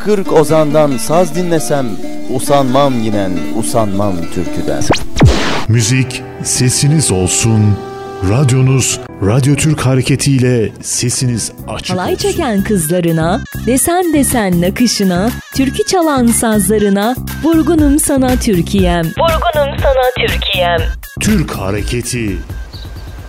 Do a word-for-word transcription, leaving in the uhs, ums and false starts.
kırk ozandan saz dinlesem, usanmam yinen, usanmam türküden. Müzik sesiniz olsun. Radyonuz Radyo Türk hareketiyle sesiniz açık Halay olsun. çeken kızlarına, desen desen nakışına, türkü çalan sazlarına, vurgunum sana Türkiye'm. Vurgunum sana Türkiye'm. Türk hareketi